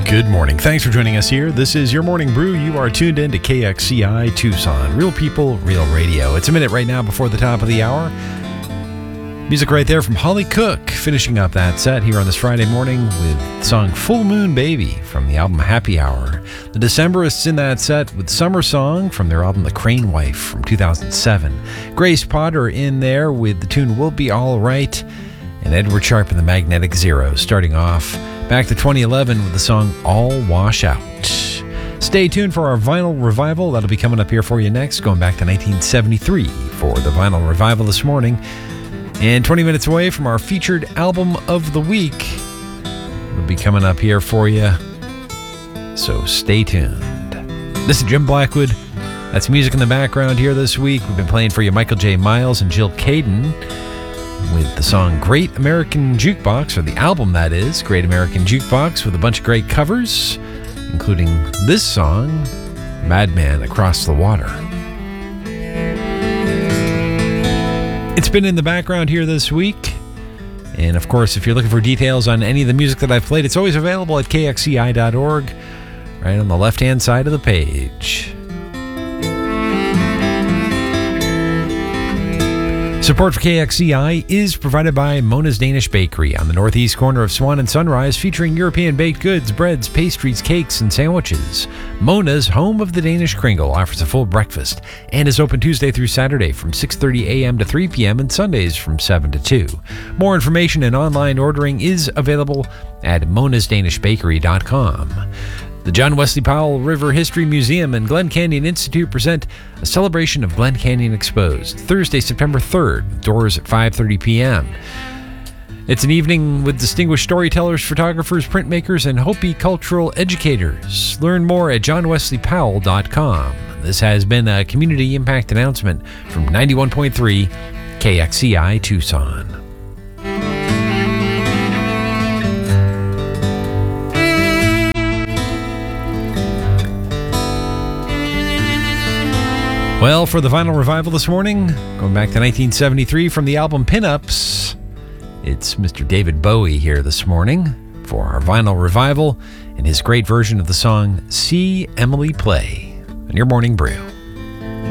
Good morning. Thanks for joining us here. This is your Morning Brew. You are tuned in to KXCI Tucson. Real people, real radio. It's a minute right now before the top of the hour. Music right there from Holly Cook, finishing up that set here on this Friday morning with the song Full Moon Baby from the album Happy Hour. The Decemberists in that set with Summer Song from their album The Crane Wife from 2007. Grace Potter in there with the tune We'll Be All Right. And Edward Sharpe and the Magnetic Zeros starting off back to 2011 with the song All Wash Out. Stay tuned for our vinyl revival. That'll be coming up here for you next, going back to 1973 for the vinyl revival this morning. And 20 minutes away from our featured album of the week will be coming up here for you. So stay tuned. This is Jim Blackwood. That's music in the background here this week. We've been playing for you Michael J. Miles and Jill Caden with the song Great American Jukebox, or the album that is, Great American Jukebox, with a bunch of great covers, including this song, Madman Across the Water. It's been in the background here this week. And of course, if you're looking for details on any of the music that I've played, it's always available at kxci.org, right on the left-hand side of the page. Support for KXCI is provided by Mona's Danish Bakery on the northeast corner of Swan and Sunrise, featuring European baked goods, breads, pastries, cakes, and sandwiches. Mona's, home of the Danish Kringle, offers a full breakfast and is open Tuesday through Saturday from 6:30 a.m. to 3 p.m. and Sundays from 7 to 2. More information and online ordering is available at monasdanishbakery.com. The John Wesley Powell River History Museum and Glen Canyon Institute present a celebration of Glen Canyon Exposed, Thursday, September 3rd, doors at 5:30 p.m. It's an evening with distinguished storytellers, photographers, printmakers, and Hopi cultural educators. Learn more at johnwesleypowell.com. This has been a community impact announcement from 91.3 KXCI Tucson. Well, for the vinyl revival this morning, going back to 1973 from the album Pin-Ups, it's Mr. David Bowie here this morning for our vinyl revival and his great version of the song See Emily Play on your Morning Brew.